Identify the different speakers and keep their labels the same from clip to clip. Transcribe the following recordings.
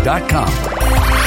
Speaker 1: KTVU.com.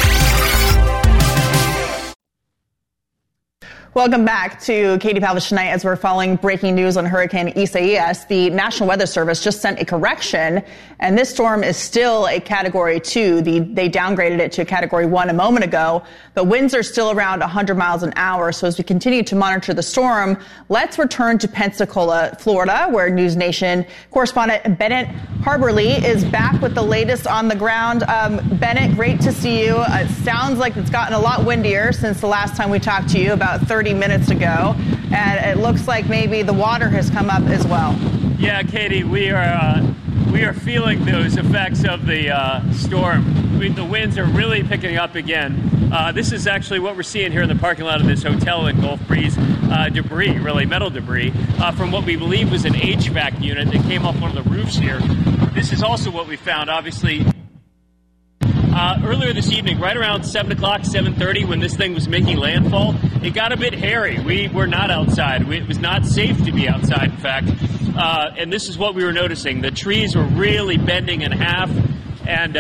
Speaker 2: Welcome back to Katie Palvish tonight as we're following breaking news on Hurricane Isaias. The National Weather Service just sent a correction, and this storm is still a Category 2. They downgraded it to a Category 1 a moment ago. The winds are still around 100 miles an hour. So as we continue to monitor the storm, let's return to Pensacola, Florida, where News Nation correspondent Bennett Harberly is back with the latest on the ground. Bennett, great to see you. It sounds like it's gotten a lot windier since the last time we talked to you about 30 minutes ago, and it looks like maybe the water has come up as well.
Speaker 3: Yeah, Katie, we are feeling those effects of the storm. The winds are really picking up again. This is actually what we're seeing here in the parking lot of this hotel in Gulf Breeze. Debris, really metal debris, from what we believe was an HVAC unit that came off one of the roofs here. This is also what we found, obviously. Earlier this evening, right around 7 o'clock, 7:30, when this thing was making landfall, it got a bit hairy. We were not outside. It was not safe to be outside, in fact. And this is what we were noticing. The trees were really bending in half, and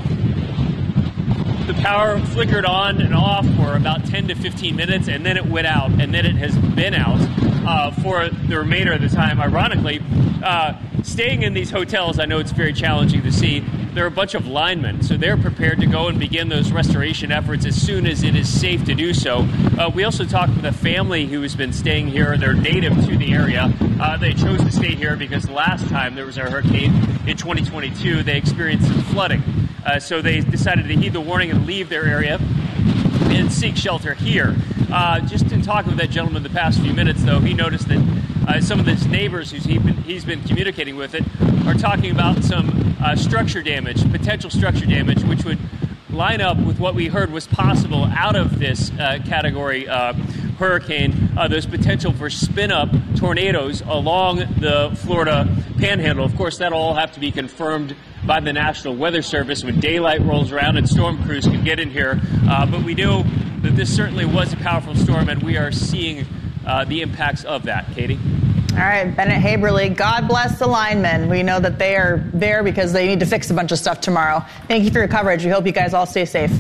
Speaker 3: the power flickered on and off for about 10 to 15 minutes, and then it went out, and then it has been out for the remainder of the time. Ironically, staying in these hotels, I know it's very challenging to see. There are a bunch of linemen, so they're prepared to go and begin those restoration efforts as soon as it is safe to do so. We also talked with a family who has been staying here. They're native to the area. They chose to stay here because last time there was a hurricane in 2022, they experienced some flooding. So they decided to heed the warning and leave their area and seek shelter here. Just in talking with that gentleman the past few minutes, though, he noticed that some of his neighbors he's been communicating with are talking about some structure damage, potential structure damage, which would line up with what we heard was possible out of this category hurricane, those potential for spin-up tornadoes along the Florida panhandle. Of course, that'll all have to be confirmed by the National Weather Service when daylight rolls around and storm crews can get in here. But we know that this certainly was a powerful storm, and we are seeing the impacts of that. Katie?
Speaker 2: All right, Bennett Haberly, God bless the linemen. We know that they are there because they need to fix a bunch of stuff tomorrow. Thank you for your coverage. We hope you guys all stay safe.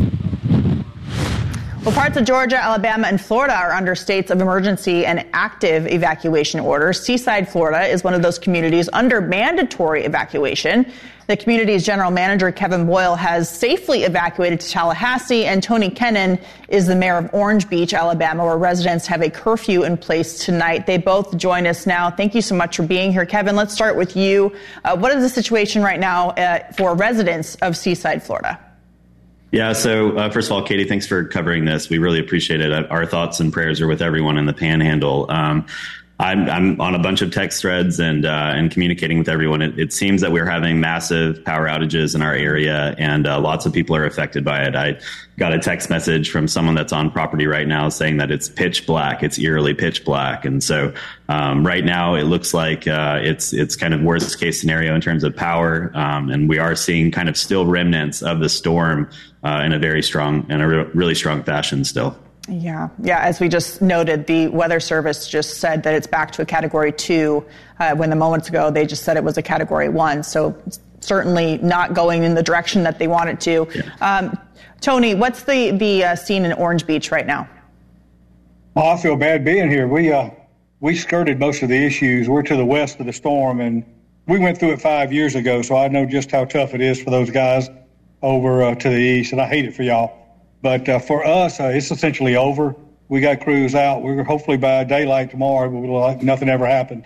Speaker 2: Well, parts of Georgia, Alabama, and Florida are under states of emergency and active evacuation orders. Seaside, Florida, is one of those communities under mandatory evacuation. The community's general manager, Kevin Boyle, has safely evacuated to Tallahassee, and Tony Kennan is the mayor of Orange Beach, Alabama, where residents have a curfew in place tonight. They both join us now. Thank you so much for being here. Kevin, let's start with you. What is the situation right now for residents of Seaside, Florida?
Speaker 4: Yeah, so first of all, Katie, thanks for covering this. We really appreciate it. Our thoughts and prayers are with everyone in the Panhandle. I'm on a bunch of text threads and communicating with everyone. It seems that we're having massive power outages in our area, and lots of people are affected by it. I got a text message from someone that's on property right now saying that it's pitch black. It's eerily pitch black. And so right now it looks like it's kind of worst case scenario in terms of power. And we are seeing kind of still remnants of the storm in a really strong fashion still.
Speaker 2: Yeah. As we just noted, the Weather Service just said that it's back to a Category 2 when moments ago they just said it was a Category 1. So certainly not going in the direction that they wanted to. Yeah. Tony, what's the scene in Orange Beach right now?
Speaker 5: Oh, I feel bad being here. We skirted most of the issues. We're to the west of the storm, and we went through it 5 years ago, so I know just how tough it is for those guys over to the east, and I hate it for y'all. But for us, it's essentially over. We got crews out. We're hopefully by daylight tomorrow, but like nothing ever happened.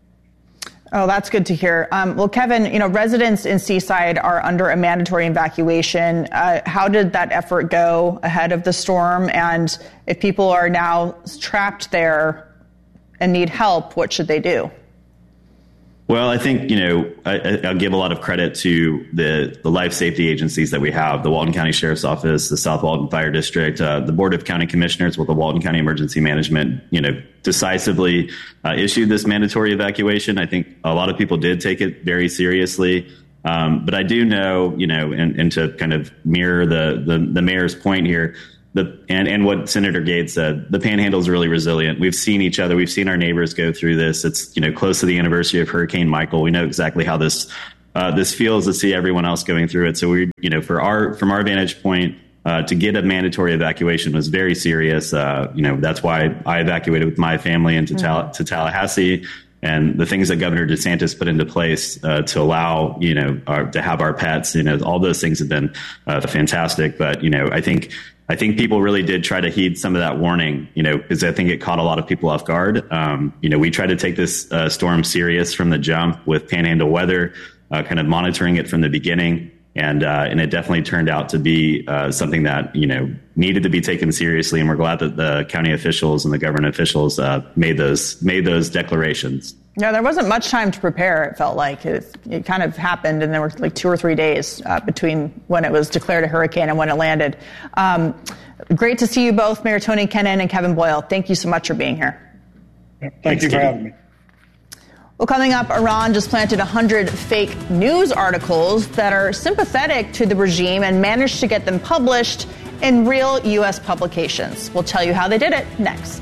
Speaker 2: Oh, that's good to hear. Well, Kevin, residents in Seaside are under a mandatory evacuation. How did that effort go ahead of the storm? And if people are now trapped there and need help, what should they do?
Speaker 4: Well, I think, I'll give a lot of credit to the life safety agencies that we have, the Walton County Sheriff's Office, the South Walton Fire District, the Board of County Commissioners with the Walton County Emergency Management, decisively issued this mandatory evacuation. I think a lot of people did take it very seriously. But I do know, and to kind of mirror the mayor's point here, and what Senator Gates said, the Panhandle is really resilient. We've seen each other. We've seen our neighbors go through this. It's, close to the anniversary of Hurricane Michael. We know exactly how this this feels to see everyone else going through it. So we, from our vantage point, to get a mandatory evacuation was very serious. That's why I evacuated with my family into to Tallahassee. And the things that Governor DeSantis put into place to allow, to have our pets, all those things have been fantastic. But, I think people really did try to heed some of that warning, because I think it caught a lot of people off guard. We tried to take this storm serious from the jump with panhandle weather, kind of monitoring it from the beginning. And it definitely turned out to be something that, needed to be taken seriously. And we're glad that the county officials and the government officials made those declarations.
Speaker 2: Yeah, there wasn't much time to prepare, it felt like. It kind of happened, and there were like 2 or 3 days between when it was declared a hurricane and when it landed. Great to see you both, Mayor Tony Kennon and Kevin Boyle. Thank you so much for being here.
Speaker 5: Thank you for having me.
Speaker 2: Well, coming up, Iran just planted 100 fake news articles that are sympathetic to the regime and managed to get them published in real U.S. publications. We'll tell you how they did it next.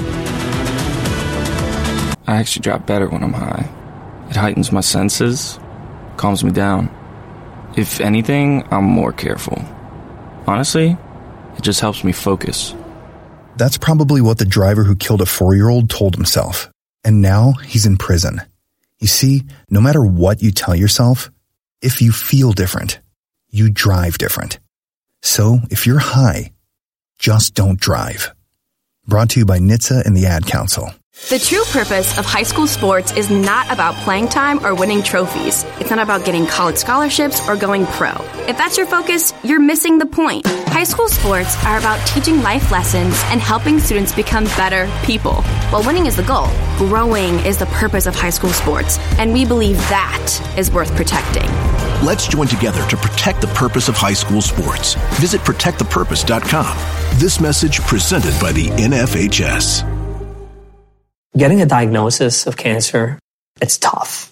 Speaker 1: I actually drop better when I'm high. It heightens my senses, calms me down. If anything, I'm more careful. Honestly, it just helps me focus.
Speaker 6: That's probably what the driver who killed a 4-year-old told himself. And now he's in prison. You see, no matter what you tell yourself, if you feel different, you drive different. So if you're high, just don't drive. Brought to you by NHTSA and the Ad Council.
Speaker 7: The true purpose of high school sports is not about playing time or winning trophies. It's not about getting college scholarships or going pro. If that's your focus, you're missing the point. High school sports are about teaching life lessons and helping students become better people. While winning is the goal, growing is the purpose of high school sports, and we believe that is worth protecting.
Speaker 8: Let's join together to protect the purpose of high school sports. Visit protectthepurpose.com. This message presented by the NFHS.
Speaker 9: Getting a diagnosis of cancer, it's tough.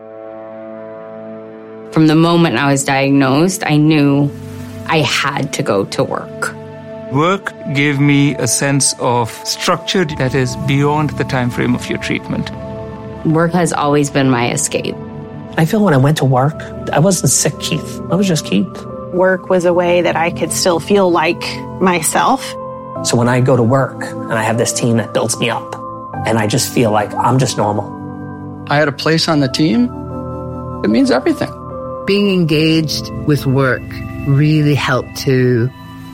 Speaker 10: From the moment I was diagnosed, I knew I had to go to work.
Speaker 11: Work gave me a sense of structure that is beyond the time frame of your treatment.
Speaker 10: Work has always been my escape.
Speaker 9: I feel when I went to work, I wasn't sick, Keith. I was just Keith.
Speaker 12: Work was a way that I could still feel like myself.
Speaker 9: So when I go to work and I have this team that builds me up, and I just feel like I'm just normal.
Speaker 13: I had a place on the team. It means everything.
Speaker 14: Being engaged with work really helped to,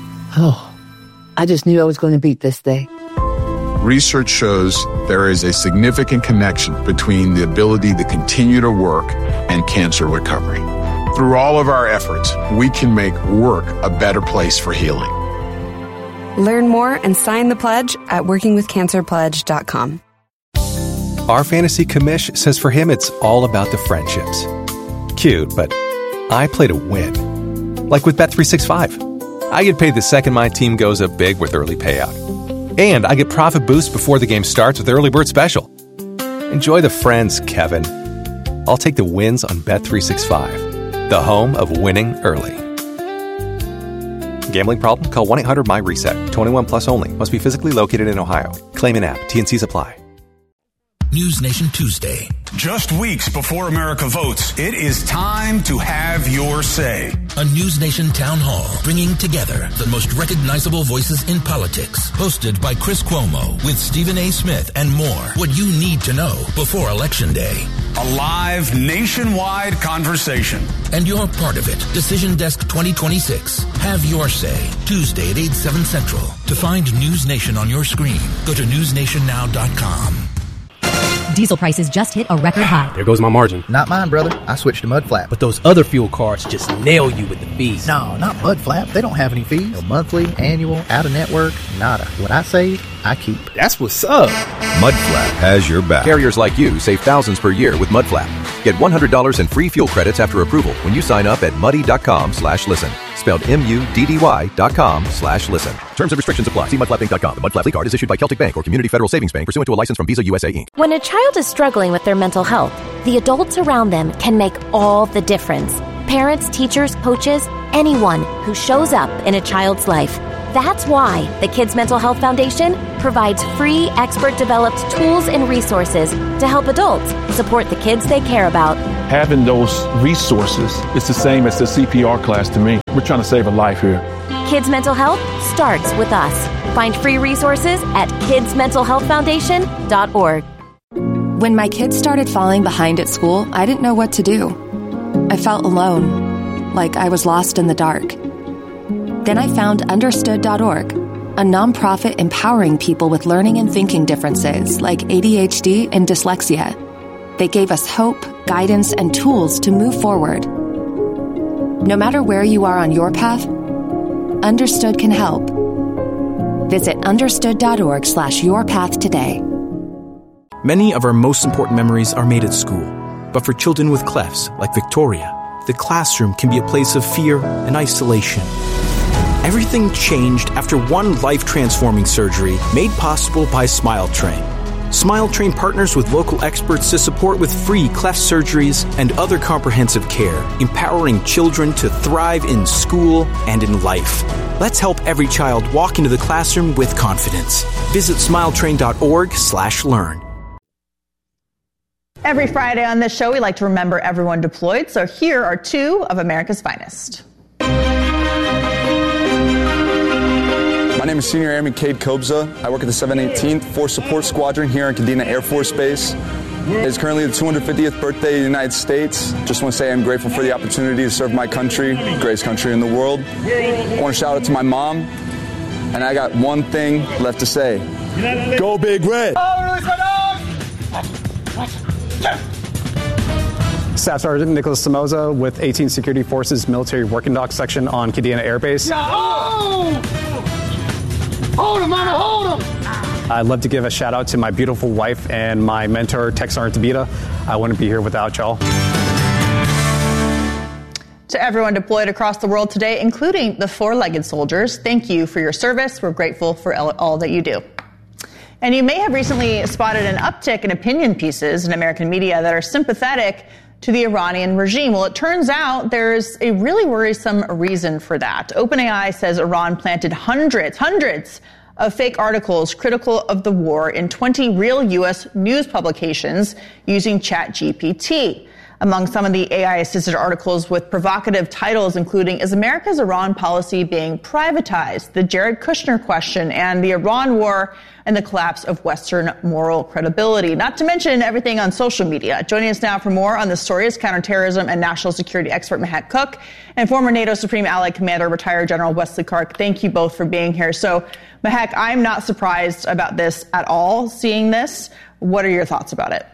Speaker 14: I just knew I was going to beat this day.
Speaker 15: Research shows there is a significant connection between the ability to continue to work and cancer recovery. Through all of our efforts, we can make work a better place for healing.
Speaker 16: Learn more and sign the pledge at workingwithcancerpledge.com.
Speaker 17: Our fantasy commish says for him it's all about the friendships. Cute, but I play to win. Like with Bet365. I get paid the second my team goes up big with early payout. And I get profit boost before the game starts with Early Bird Special. Enjoy the friends, Kevin. I'll take the wins on Bet365, the home of winning early. Gambling problem? Call 1-800-MY-RESET. 21 plus only. Must be physically located in Ohio. Claim in app. T&Cs apply.
Speaker 8: News Nation Tuesday.
Speaker 18: Just weeks before America votes, it is time to have your say.
Speaker 8: A News Nation town hall bringing together the most recognizable voices in politics. Hosted by Chris Cuomo with Stephen A. Smith and more. What you need to know before Election Day.
Speaker 18: A live nationwide conversation.
Speaker 8: And you're part of it. Decision Desk 2026. Have your say. Tuesday at 8/7 Central. To find News Nation on your screen, go to newsnationnow.com.
Speaker 19: Diesel prices just hit a record high.
Speaker 20: There goes my margin.
Speaker 21: Not mine, brother. I switched to Mudflap.
Speaker 20: But those other fuel cards just nail you with the fees.
Speaker 21: No, not Mudflap. They don't have any fees. No monthly, annual, out-of-network, nada. What I save, I keep.
Speaker 20: That's what's up.
Speaker 22: Mudflap has your back.
Speaker 23: Carriers like you save thousands per year with Mudflap. Get $100 in free fuel credits after approval when you sign up at muddy.com/listen. Spelled MUDDY.com/listen. Terms and restrictions apply. See mudflappinc.com. The Mudflap card is issued by Celtic Bank or Community Federal Savings Bank pursuant to a license from Visa USA Inc.
Speaker 24: When a child is struggling with their mental health, the adults around them can make all the difference. Parents, teachers, coaches, anyone who shows up in a child's life. That's why the Kids Mental Health Foundation provides free, expert-developed tools and resources to help adults support the kids they care about.
Speaker 2: Having those resources is the same as the CPR class to me. We're trying to save a life here.
Speaker 24: Kids' mental health starts with us. Find free resources at kidsmentalhealthfoundation.org.
Speaker 16: When my kids started falling behind at school, I didn't know what to do. I felt alone, like I was lost in the dark. Then I found Understood.org, a nonprofit empowering people with learning and thinking differences like ADHD and dyslexia. They gave us hope, guidance, and tools to move forward. No matter where you are on your path, Understood can help. Visit understood.org/yourpath today.
Speaker 3: Many of our most important memories are made at school. But for children with clefts, like Victoria, the classroom can be a place of fear and isolation. Everything changed after one life-transforming surgery made possible by SmileTrain. SmileTrain partners with local experts to support with free cleft surgeries and other comprehensive care, empowering children to thrive in school and in life. Let's help every child walk into the classroom with confidence. Visit smiletrain.org/learn.
Speaker 4: Every Friday on this show, we like to remember everyone deployed. So here are two of America's finest.
Speaker 5: My name is Senior Airman Cade Kobza. I work at the 718th Force Support Squadron here in Kadena Air Force Base. It is currently the 250th birthday of the United States. Just want to say I'm grateful for the opportunity to serve my country, the greatest country in the world. I want to shout out to my mom, and I got one thing left to say. Go Big Red!
Speaker 25: Staff Sergeant Nicholas Somoza with 18th Security Forces Military Working Dock Section on Kadena Air Base.
Speaker 26: Hold him, Mama, hold him!
Speaker 25: I'd love to give a shout out to my beautiful wife and my mentor, Tech Sergeant Tabita. I wouldn't be here without y'all.
Speaker 4: To everyone deployed across the world today, including the four-legged soldiers, thank you for your service. We're grateful for all that you do. And you may have recently spotted an uptick in opinion pieces in American media that are sympathetic to the Iranian regime. Well, it turns out there's a really worrisome reason for that. OpenAI says Iran planted hundreds of fake articles critical of the war in 20 real U.S. news publications using ChatGPT. Among some of the AI-assisted articles with provocative titles including Is America's Iran Policy Being Privatized?, The Jared Kushner Question, and The Iran War and the Collapse of Western Moral Credibility. Not to mention everything on social media. Joining us now for more on the story is counterterrorism and national security expert Mahek Cook and former NATO Supreme Allied Commander, retired General Wesley Clark. Thank you both for being here. So, Mahek, I'm not surprised about this at all, seeing this. What are your thoughts about it?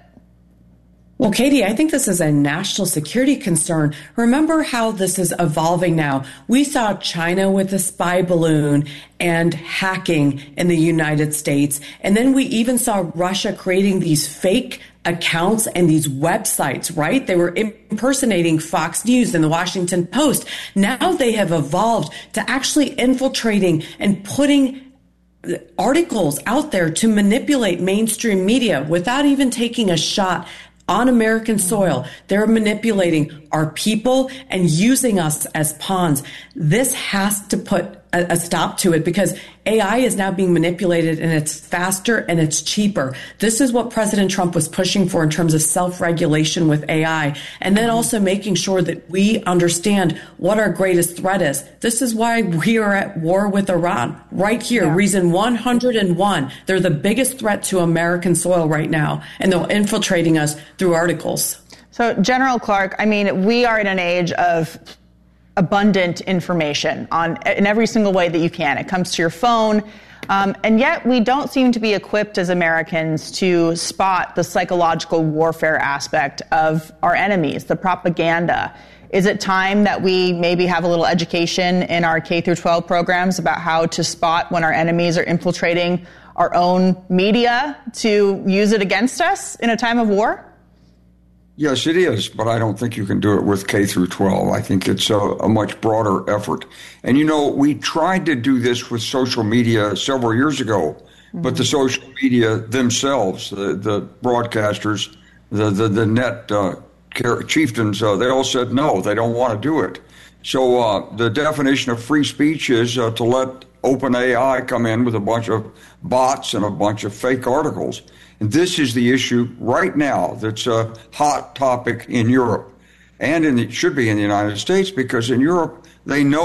Speaker 27: Well, Katie, I think this is a national security concern. Remember how this is evolving now. We saw China with a spy balloon and hacking in the United States. And then we even saw Russia creating these fake accounts and these websites, right? They were impersonating Fox News and the Washington Post. Now they have evolved to actually infiltrating and putting articles out there to manipulate mainstream media without even taking a shot on American soil. They're manipulating our people and using us as pawns. This has to put a stop to it because AI is now being manipulated and it's faster and it's cheaper. This is what President Trump was pushing for in terms of self-regulation with AI, and then also making sure that we understand what our greatest threat is. This is why we are at war with Iran right here. Yeah. Reason 101. They're the biggest threat to American soil right now, and they're infiltrating us through articles.
Speaker 4: So, General Clark, I mean, we are in an age of abundant information in every single way that you can. It comes to your phone. And yet we don't seem to be equipped as Americans to spot the psychological warfare aspect of our enemies, the propaganda. Is it time that we maybe have a little education in our K through 12 programs about how to spot when our enemies are infiltrating our own media to use it against us in a time of war?
Speaker 28: Yes, it is, but I don't think you can do it with K through 12. I think it's a much broader effort. And, you know, we tried to do this with social media several years ago, but the social media themselves, the broadcasters, the net chieftains, they all said no, they don't want to do it. So the definition of free speech is to let OpenAI come in with a bunch of bots and a bunch of fake articles. And this is the issue right now that's a hot topic in Europe, and it should be in the United States, because in Europe, they know